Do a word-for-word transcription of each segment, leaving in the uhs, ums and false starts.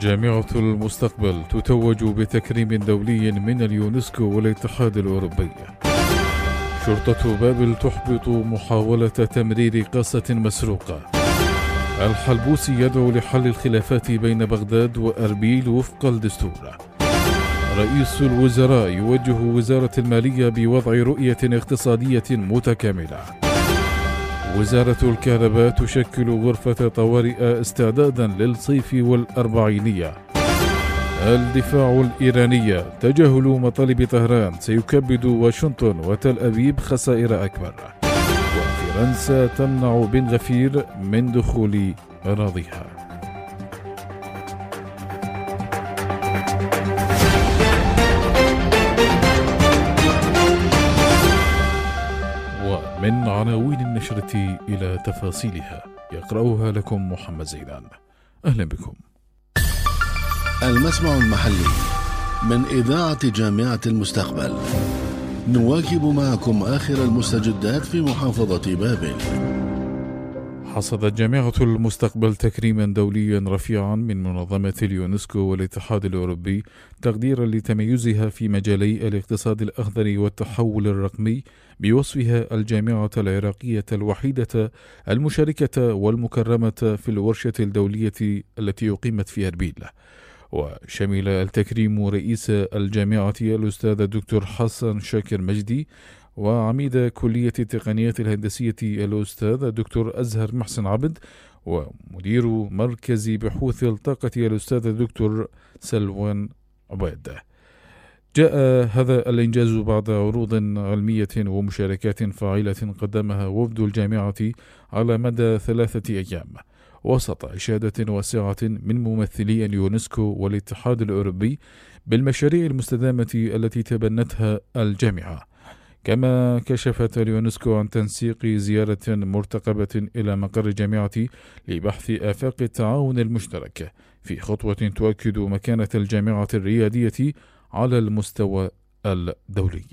جامعة المستقبل تتوج بتكريم دولي من اليونسكو والاتحاد الأوروبي. شرطة بابل تحبط محاولة تمرير قصة مسروقة. الحلبوسي يدعو لحل الخلافات بين بغداد وأربيل وفق الدستور. رئيس الوزراء يوجه وزارة المالية بوضع رؤية اقتصادية متكاملة. وزارة الكهرباء تشكل غرفة طوارئ استعدادا للصيف والأربعينية. الدفاع الإيراني تجاهل مطالب طهران سيكبد واشنطن وتل أبيب خسائر أكبر. وفرنسا تمنع بن غفير من دخول أراضيها. ومن عناوين النشرة إلى تفاصيلها يقرأها لكم محمد زيدان. أهلا بكم. المسمع المحلي من إذاعة جامعة المستقبل، نواكب معكم آخر المستجدات في محافظة بابل. حصدت جامعة المستقبل تكريما دوليا رفيعا من منظمة اليونسكو والاتحاد الأوروبي تقديرا لتميزها في مجالي الاقتصاد الأخضر والتحول الرقمي، بوصفها الجامعة العراقية الوحيدة المشاركة والمكرمة في الورشة الدولية التي أقيمت في أربيل. وشمل التكريم رئيس الجامعة الأستاذ الدكتور حسن شاكر مجدي، وعميد كلية التقنيات الهندسية الأستاذ الدكتور أزهر محسن عبد، ومدير مركز بحوث الطاقة الأستاذ الدكتور سلوان عبيد. جاء هذا الإنجاز بعد عروض علمية ومشاركات فاعلة قدمها وفد الجامعة على مدى ثلاثة أيام، وسط إشادة واسعة من ممثلي اليونسكو والاتحاد الأوروبي بالمشاريع المستدامة التي تبنتها الجامعة. كما كشفت اليونسكو عن تنسيق زيارة مرتقبة إلى مقر الجامعة لبحث آفاق التعاون المشترك، في خطوة تؤكد مكانة الجامعة الريادية على المستوى الدولي.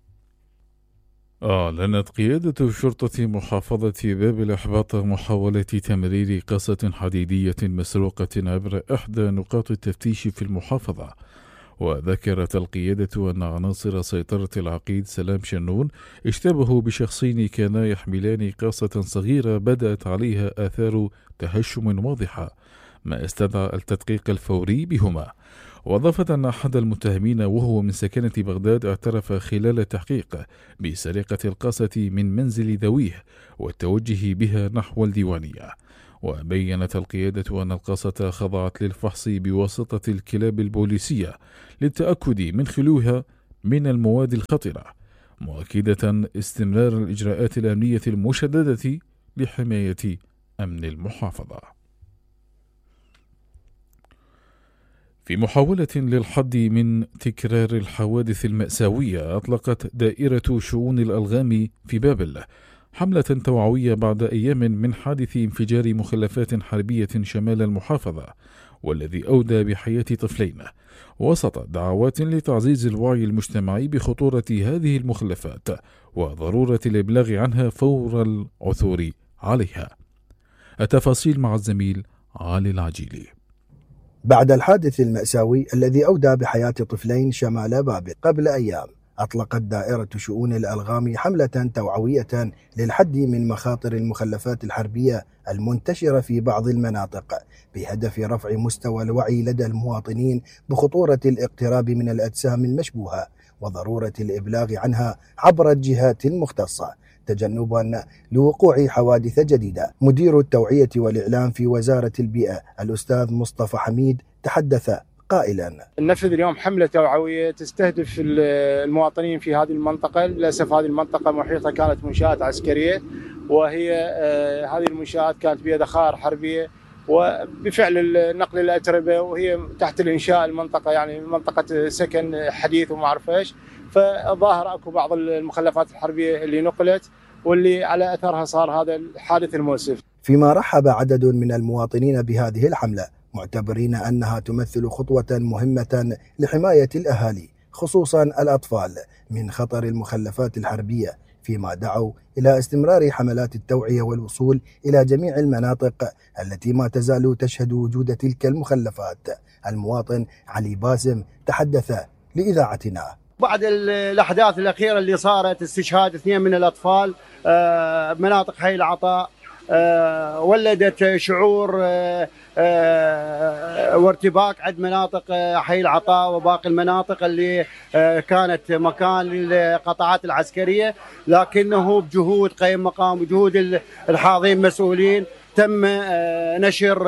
أعلنت قيادة شرطة محافظة بابل إحباط محاولة تمرير قصة حديدية مسروقة عبر إحدى نقاط التفتيش في المحافظة. وذكرت القيادة أن عناصر سيطرة العقيد سلام شنون اشتبهوا بشخصين كانا يحملان قاصة صغيرة بدأت عليها آثار تهشم واضحة، ما استدعى التدقيق الفوري بهما. وأضافت أن أحد المتهمين وهو من سكنة بغداد اعترف خلال التحقيق بسرقة القاصة من منزل ذويه والتوجه بها نحو الديوانية. وبينت القيادة أن القاصة خضعت للفحص بواسطة الكلاب البوليسية للتأكد من خلوها من المواد الخطرة، مؤكدة استمرار الإجراءات الأمنية المشددة لحماية أمن المحافظة. في محاولة للحد من تكرار الحوادث المأساوية، أطلقت دائرة شؤون الألغام في بابل حملة توعوية بعد أيام من حادث انفجار مخلفات حربية شمال المحافظة، والذي أودى بحياة طفلين، وسط دعوات لتعزيز الوعي المجتمعي بخطورة هذه المخلفات وضرورة الإبلاغ عنها فور العثور عليها. التفاصيل مع الزميل علي العجيلي. بعد الحادث المأساوي الذي أودى بحياة طفلين شمال بابل قبل أيام، أطلقت دائرة شؤون الألغام حملة توعوية للحد من مخاطر المخلفات الحربية المنتشرة في بعض المناطق، بهدف رفع مستوى الوعي لدى المواطنين بخطورة الاقتراب من الأجسام المشبوهة وضرورة الإبلاغ عنها عبر الجهات المختصة تجنبا لوقوع حوادث جديدة. مدير التوعية والإعلام في وزارة البيئة الأستاذ مصطفى حميد تحدث قائلا: ننفذ اليوم حملة توعوية تستهدف المواطنين في هذه المنطقة. للأسف هذه المنطقة محيطها كانت منشآت عسكرية، وهي هذه المنشآت كانت بها ذخائر حربية، وبفعل نقل الأتربة وهي تحت الإنشاء المنطقة، يعني منطقة سكن حديث وما أعرف إيش، فظاهر أكو بعض المخلفات الحربية اللي نقلت واللي على أثرها صار هذا الحادث المؤسف. فيما رحب عدد من المواطنين بهذه الحملة، معتبرين أنها تمثل خطوة مهمة لحماية الأهالي خصوصا الأطفال من خطر المخلفات الحربية فيما دعوا إلى استمرار حملات التوعية والوصول إلى جميع المناطق التي ما تزال تشهد وجود تلك المخلفات. المواطن علي باسم تحدث لإذاعتنا. بعد الأحداث الأخيرة اللي صارت استشهاد اثنين من الأطفال مناطق حي العطاء ولدت شعور وارتباك عند مناطق حي العطاء وباقي المناطق اللي كانت مكان للقطاعات العسكرية، لكنه بجهود قيم مقام وجهود الحاضرين مسؤولين تم نشر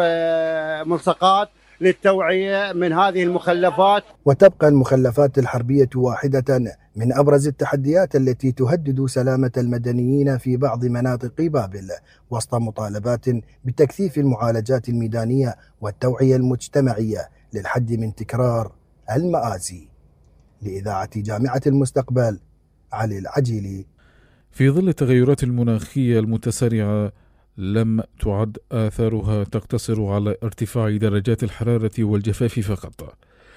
ملصقات للتوعية من هذه المخلفات. وتبقى المخلفات الحربية واحدة من أبرز التحديات التي تهدد سلامة المدنيين في بعض مناطق بابل، وسط مطالبات بتكثيف المعالجات الميدانية والتوعية المجتمعية للحد من تكرار المآسي. لإذاعة جامعة المستقبل، علي العجيلي. في ظل التغيرات المناخية المتسارعة، لم تعد آثارها تقتصر على ارتفاع درجات الحرارة والجفاف فقط،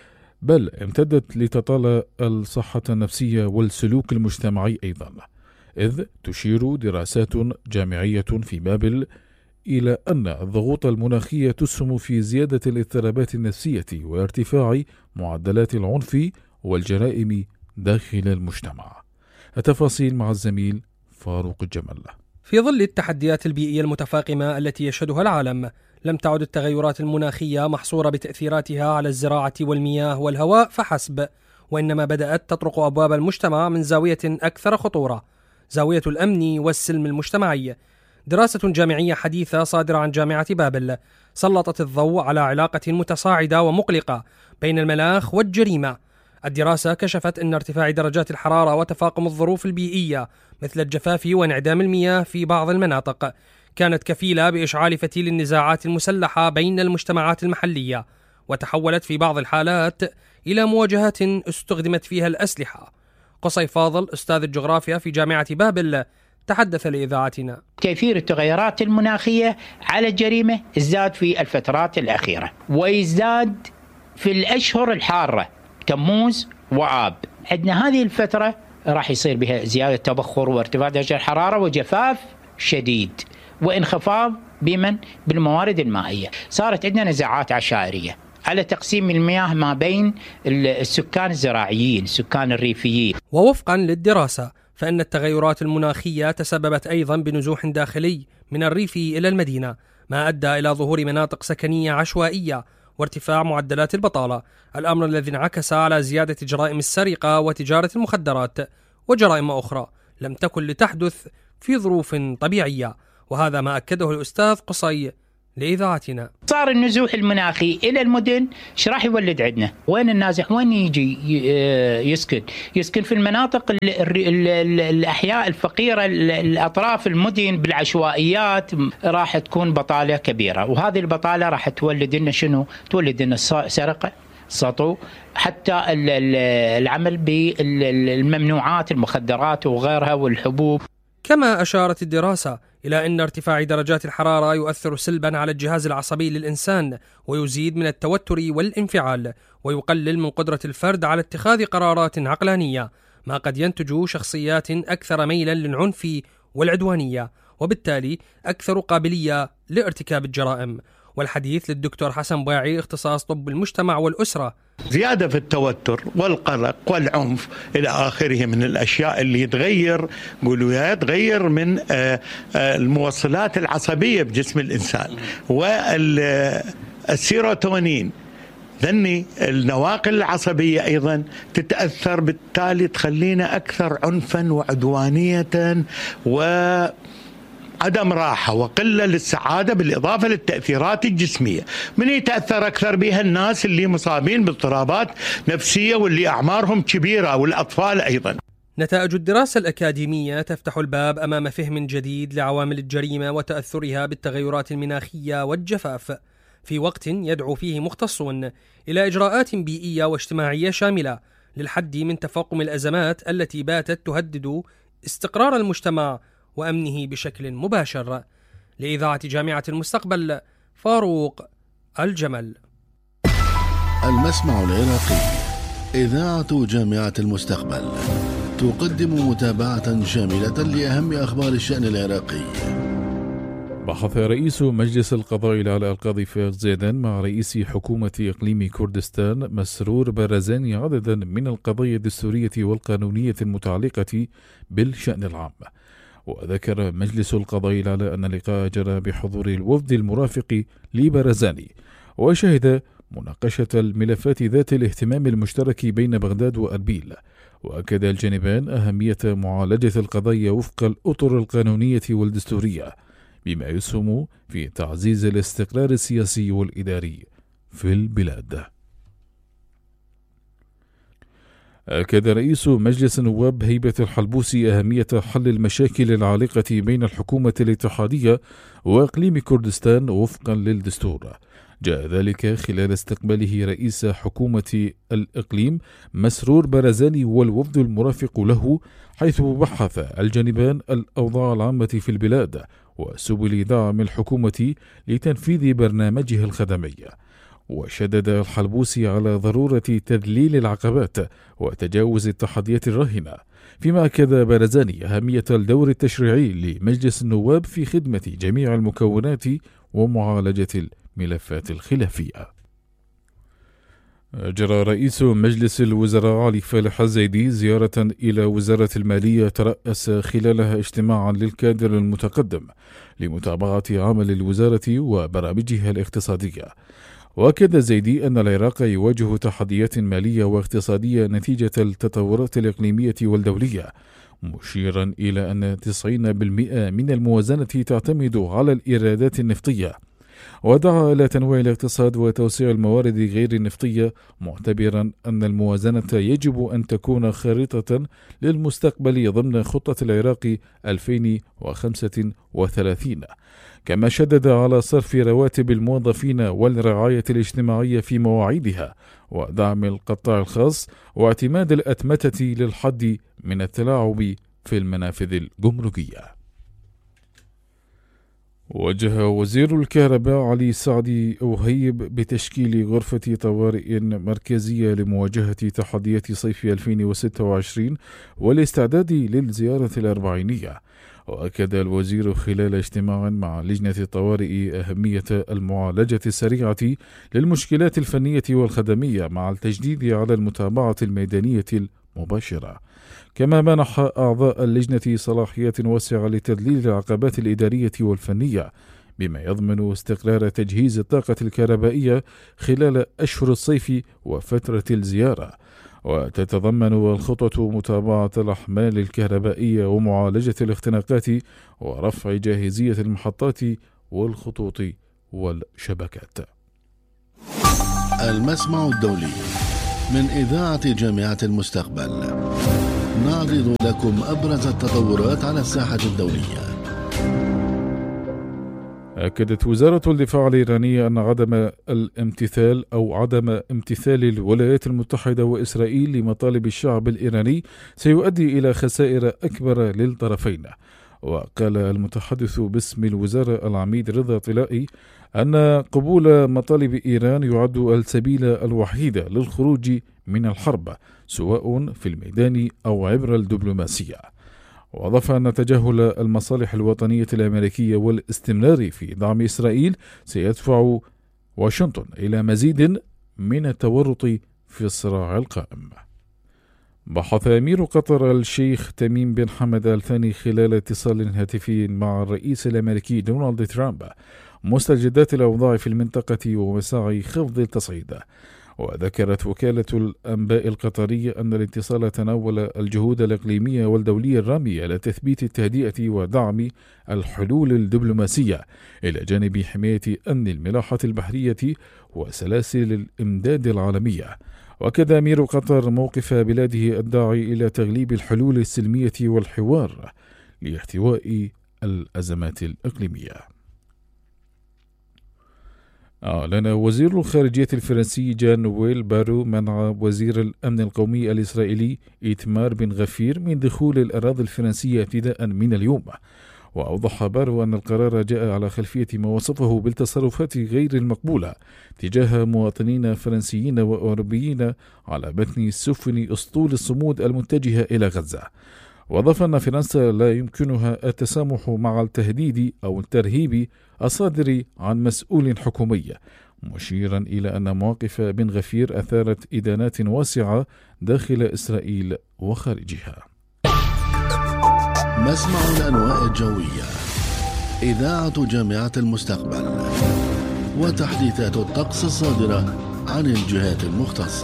بل امتدت لتطال الصحة النفسية والسلوك المجتمعي أيضا، إذ تشير دراسات جامعية في بابل إلى أن الضغوط المناخية تسهم في زيادة الاضطرابات النفسية وارتفاع معدلات العنف والجرائم داخل المجتمع. التفاصيل مع الزميل فاروق الجمل. في ظل التحديات البيئية المتفاقمة التي يشهدها العالم، لم تعد التغيرات المناخية محصورة بتأثيراتها على الزراعة والمياه والهواء فحسب، وإنما بدأت تطرق أبواب المجتمع من زاوية أكثر خطورة، زاوية الأمن والسلم المجتمعي. دراسة جامعية حديثة صادرة عن جامعة بابل سلطت الضوء على علاقة متصاعدة ومقلقة بين المناخ والجريمة. الدراسة كشفت أن ارتفاع درجات الحرارة وتفاقم الظروف البيئية مثل الجفاف وانعدام المياه في بعض المناطق كانت كفيلة بإشعال فتيل النزاعات المسلحة بين المجتمعات المحلية، وتحولت في بعض الحالات إلى مواجهات استخدمت فيها الأسلحة. قصي فاضل أستاذ الجغرافيا في جامعة بابل تحدث لإذاعتنا. تأثير التغيرات المناخية على الجريمة ازداد في الفترات الأخيرة، ويزداد في الأشهر الحارة تموز وآب. عندنا هذه الفترة راح يصير بها زيادة تبخر وارتفاع درجة الحرارة وجفاف شديد وانخفاض بمن بالموارد المائية. صارت عندنا نزاعات عشائرية على تقسيم المياه ما بين السكان الزراعيين السكان الريفيين. ووفقا للدراسة فإن التغيرات المناخية تسببت أيضا بنزوح داخلي من الريف إلى المدينة، ما أدى إلى ظهور مناطق سكنية عشوائية وارتفاع معدلات البطالة، الأمر الذي انعكس على زيادة جرائم السرقة وتجارة المخدرات وجرائم أخرى لم تكن لتحدث في ظروف طبيعية، وهذا ما أكده الأستاذ قصي لإذاعتنا. صار النزوح المناخي إلى المدن، ايش راح يولد عندنا؟ وين النازح؟ وين يجي يسكن؟ يسكن في المناطق ال ال ال الأحياء الفقيرة، الأطراف المدن بالعشوائيات، راح تكون بطالة كبيرة، وهذه البطالة راح تولد لنا شنو؟ تولد لنا سرقة، سطو، حتى العمل بالممنوعات المخدرات وغيرها والحبوب. كما أشارت الدراسة إلى أن ارتفاع درجات الحرارة يؤثر سلبا على الجهاز العصبي للإنسان، ويزيد من التوتر والانفعال، ويقلل من قدرة الفرد على اتخاذ قرارات عقلانية، ما قد ينتج شخصيات أكثر ميلا للعنف والعدوانية، وبالتالي أكثر قابلية لارتكاب الجرائم. والحديث للدكتور حسن باعي اختصاص طب المجتمع والأسرة. زيادة في التوتر والقلق والعنف إلى آخره من الأشياء اللي تغير قولوا تغير من الموصلات العصبية بجسم الإنسان، والسيروتونين ذني النواقل العصبية أيضا تتأثر، بالتالي تخلينا أكثر عنفا وعدوانية و عدم راحة وقلة للسعادة، بالإضافة للتأثيرات الجسمية. من يتأثر أكثر بها الناس اللي مصابين باضطرابات نفسية واللي أعمارهم كبيرة، والأطفال أيضا. نتائج الدراسة الأكاديمية تفتح الباب أمام فهم جديد لعوامل الجريمة وتأثرها بالتغيرات المناخية والجفاف، في وقت يدعو فيه مختصون إلى إجراءات بيئية واجتماعية شاملة للحد من تفاقم الأزمات التي باتت تهدد استقرار المجتمع وأمنه بشكل مباشر. لإذاعة جامعة المستقبل، فاروق الجمل. المسمع العراقي، إذاعة جامعة المستقبل. تقدم متابعة شاملة لأهم أخبار الشأن العراقي. بحث رئيس مجلس القضاء الأعلى القاضي فايق زيدان مع رئيس حكومة إقليم كردستان مسرور بارزاني عددا من القضايا الدستورية والقانونية المتعلقة بالشأن العام. وذكر مجلس القضاء الأعلى أن اللقاء جرى بحضور الوفد المرافق لبارزاني، وشهد مناقشة الملفات ذات الاهتمام المشترك بين بغداد وأربيل. وأكد الجانبان أهمية معالجة القضايا وفق الأطر القانونية والدستورية، بما يسهم في تعزيز الاستقرار السياسي والإداري في البلاد. أكد رئيس مجلس النواب هيبة الحلبوسي أهمية حل المشاكل العالقة بين الحكومة الاتحادية وإقليم كردستان وفقا للدستور. جاء ذلك خلال استقباله رئيس حكومة الإقليم مسرور بارزاني والوفد المرافق له، حيث بحث الجانبان الأوضاع العامة في البلاد وسبل دعم الحكومة لتنفيذ برنامجها الخدمي. وشدد الحلبوسي على ضرورة تذليل العقبات وتجاوز التحديات الراهنة، فيما أكد بارزاني أهمية الدور التشريعي لمجلس النواب في خدمة جميع المكونات ومعالجة الملفات الخلافية. جرى رئيس مجلس الوزراء علي فالح الزيدي زيارة إلى وزارة المالية ترأس خلالها اجتماعا للكادر المتقدم لمتابعة عمل الوزارة وبرامجها الاقتصادية. وأكد الزيدي أن العراق يواجه تحديات مالية واقتصادية نتيجة التطورات الإقليمية والدولية، مشيرا إلى أن تسعين بالمئة من الموازنة تعتمد على الإيرادات النفطية. ودعا إلى تنويع الاقتصاد وتوسيع الموارد غير النفطية، معتبرا أن الموازنة يجب أن تكون خارطة للمستقبل ضمن خطة العراق ألفين وخمسة وثلاثين. كما شدد على صرف رواتب الموظفين والرعاية الاجتماعية في مواعيدها، ودعم القطاع الخاص، واعتماد الأتمتة للحد من التلاعب في المنافذ الجمركية. وجه وزير الكهرباء علي سعدي أوهيب بتشكيل غرفة طوارئ مركزية لمواجهة تحديات صيف ألفين وستة وعشرين والاستعداد للزيارة الأربعينية. وأكد الوزير خلال اجتماع مع لجنة الطوارئ أهمية المعالجة السريعة للمشكلات الفنية والخدمية مع التجديد على المتابعة الميدانية المباشرة. كما منح أعضاء اللجنة صلاحيات واسعة لتذليل العقبات الإدارية والفنية، بما يضمن استقرار تجهيز الطاقة الكهربائية خلال أشهر الصيف وفترة الزيارة. وتتضمن الخطة متابعة الأحمال الكهربائية ومعالجة الاختناقات ورفع جاهزية المحطات والخطوط والشبكات. المسمع الدولي من إذاعة جامعة المستقبل، نعرض لكم أبرز التطورات على الساحة الدولية. أكدت وزارة الدفاع الإيرانية أن عدم الامتثال أو عدم امتثال الولايات المتحدة وإسرائيل لمطالب الشعب الإيراني سيؤدي إلى خسائر أكبر للطرفين. وقال المتحدث باسم الوزارة العميد رضا طلائي أن قبول مطالب إيران يعد السبيل الوحيد للخروج من الحرب، سواء في الميدان أو عبر الدبلوماسية. وأضاف أن تجاهل المصالح الوطنية الأمريكية والاستمرار في دعم إسرائيل سيدفع واشنطن إلى مزيد من التورط في الصراع القائم. بحث أمير قطر الشيخ تميم بن حمد آل ثاني خلال اتصال هاتفي مع الرئيس الأمريكي دونالد ترامب مستجدات الأوضاع في المنطقة ومساعي خفض التصعيد. وذكرت وكالة الأنباء القطرية أن الاتصال تناول الجهود الإقليمية والدولية الرامية لتثبيت التهدئة ودعم الحلول الدبلوماسية، إلى جانب حماية أمن الملاحة البحرية وسلاسل الإمداد العالمية. وأكد أمير قطر موقف بلاده الداعي إلى تغليب الحلول السلمية والحوار لاحتواء الأزمات الإقليمية. أعلن وزير الخارجية الفرنسي جان نويل بارو منع وزير الأمن القومي الإسرائيلي إيتمار بن غفير من دخول الأراضي الفرنسية ابتداء من اليوم. وأوضح بارو أن القرار جاء على خلفية ما وصفه بالتصرفات غير المقبولة تجاه مواطنين فرنسيين وأوروبيين على متن سفن أسطول الصمود المتجهة إلى غزة. وأضاف أن فرنسا لا يمكنها التسامح مع التهديد أو الترهيب الصادر عن مسؤول حكومي، مشيرا إلى أن مواقف بن غفير أثارت إدانات واسعة داخل إسرائيل وخارجها. مسمع الأنواء الجوية، إذاعة جامعة المستقبل، وتحديثات الطقس الصادرة عن الجهات المختصة.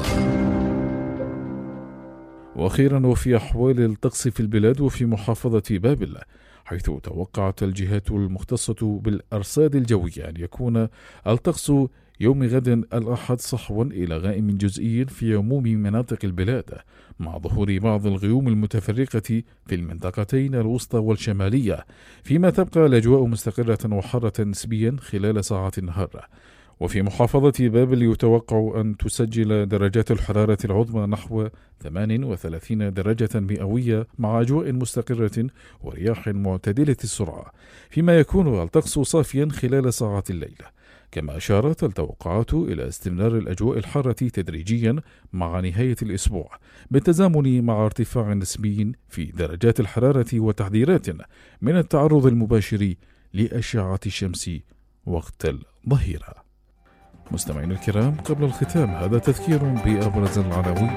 وأخيرا وفي أحوال الطقس في البلاد وفي محافظة بابل، حيث توقعت الجهات المختصة بالأرصاد الجوية أن يكون الطقس يوم غد الأحد صحوا إلى غائم جزئي في عموم مناطق البلاد، مع ظهور بعض الغيوم المتفرقة في المنطقتين الوسطى والشمالية، فيما تبقى الأجواء مستقرة وحارة نسبيا خلال ساعات النهار. وفي محافظة بابل يتوقع أن تسجل درجات الحرارة العظمى نحو ثمانية وثلاثين درجة مئوية مع أجواء مستقرة ورياح معتدلة السرعة، فيما يكون الطقس صافيا خلال ساعات الليل. كما أشارت التوقعات إلى استمرار الأجواء الحارة تدريجيا مع نهاية الأسبوع، بالتزامن مع ارتفاع نسبي في درجات الحرارة وتحذيرات من التعرض المباشر لأشعة الشمس وقت الظهيرة. مستمعينا الكرام، قبل الختام هذا تذكير بأبرز العناوين.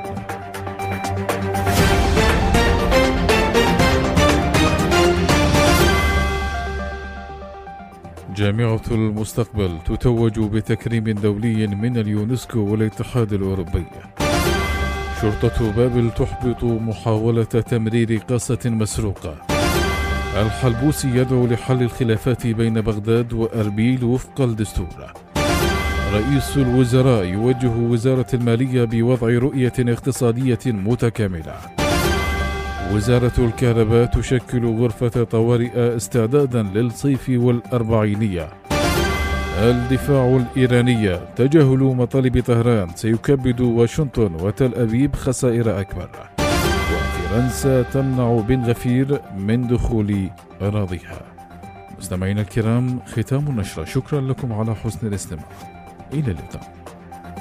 جامعة المستقبل تتوج بتكريم دولي من اليونسكو والاتحاد الأوروبي. شرطة بابل تحبط محاولة تمرير قاصة مسروقة. الحلبوسي يدعو لحل الخلافات بين بغداد وأربيل وفق الدستور. رئيس الوزراء يوجه وزارة المالية بوضع رؤية اقتصادية متكاملة. وزارة الكهرباء تشكل غرفة طوارئ استعدادا للصيف والأربعينية. الدفاع الإيراني تجاهل مطالب طهران سيكبد واشنطن وتل أبيب خسائر أكبر. وفرنسا تمنع بن غفير من دخول أراضيها. مستمعينا الكرام، ختام النشرة. شكرا لكم على حسن الاستماع. إلى اللقاء.